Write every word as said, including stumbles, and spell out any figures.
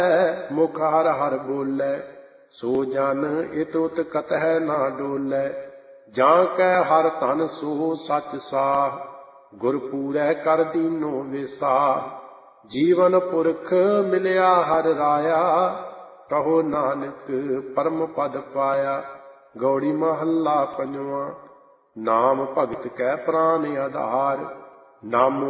मुख हर हर बोलै, सो जन इत उत कतह ना डोलै। जां कै हर धन सो सच साह, गुर पूरै कर दीनो विसाह। जीवन पुरख मिलिया हर राया, कहो नानक परम पद पाया। गौड़ी महला पंजवा। नाम भगत कै प्राण आधार, नामो